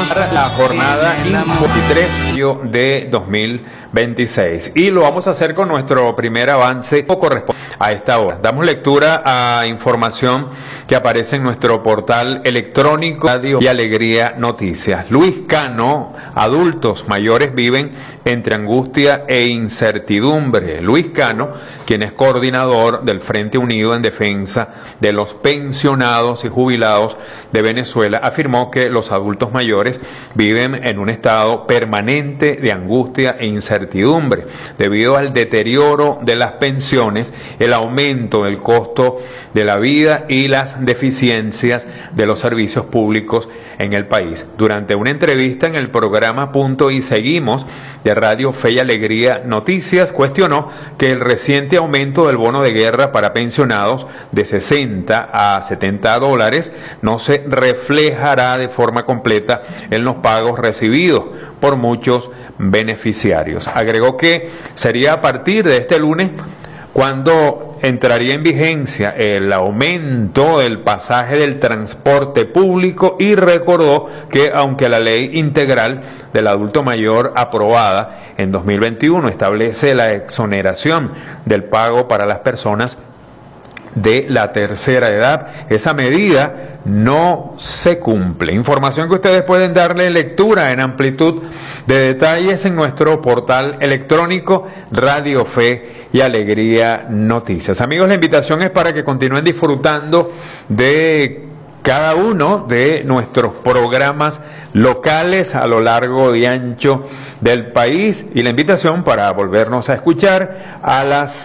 La jornada 23 de 2026 y lo vamos a hacer con nuestro primer avance correspondiente a esta hora. Damos lectura a información que aparece en nuestro portal electrónico Radio y Alegría Noticias. Luis Cano: adultos mayores viven entre angustia e incertidumbre. Luis Cano, quien es coordinador del Frente Unido en Defensa de los Pensionados y Jubilados de Venezuela, afirmó que los adultos mayores viven en un estado permanente de angustia e incertidumbre debido al deterioro de las pensiones, el aumento del costo de la vida y las deficiencias de los servicios públicos en el país. Durante una entrevista en el programa Punto y Seguimos de Radio Fe y Alegría Noticias, cuestionó que el reciente aumento del bono de guerra para pensionados de 60 a 70 dólares no se reflejará de forma completa en los pagos recibidos por muchos beneficiarios. Agregó que sería a partir de este lunes cuando entraría en vigencia el aumento del pasaje del transporte público, y recordó que aunque la ley integral del adulto mayor aprobada en 2021 establece la exoneración del pago para las personas de la tercera edad, esa medida no se cumple. Información que ustedes pueden darle lectura en amplitud de detalles en nuestro portal electrónico Radio Fe y Alegría Noticias. Amigos, la invitación es para que continúen disfrutando de cada uno de nuestros programas locales a lo largo y ancho del país, y la invitación para volvernos a escuchar a las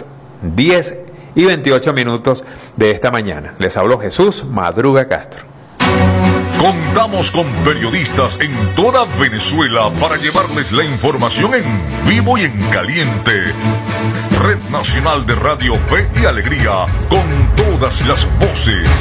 10:28 de esta mañana. Les habló Jesús Madruga Castro. Contamos con periodistas en toda Venezuela para llevarles la información en vivo y en caliente. Red Nacional de Radio Fe y Alegría, con todas las voces.